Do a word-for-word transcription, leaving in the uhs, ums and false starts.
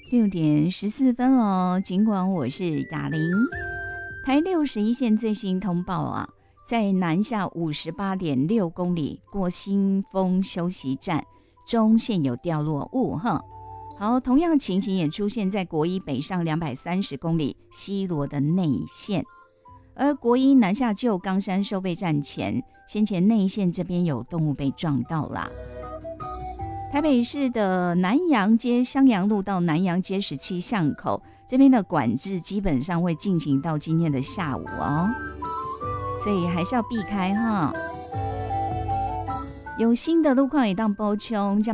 六点十四分哦，尽管我是雅玲。台六十一线最新通报啊，在南下五十八点六公里过新丰休息站中线有掉落物哈。好，同样情形也出现在国一北上两百三十公里西螺的内线，而国一南下旧冈山收费站前，先前内线这边有动物被撞到啦。台北市的南阳街襄阳路到南阳街十七巷口这边的管制基本上会进行到今天的下午哦，所以还是要避开哈。有新的路况也当包冲。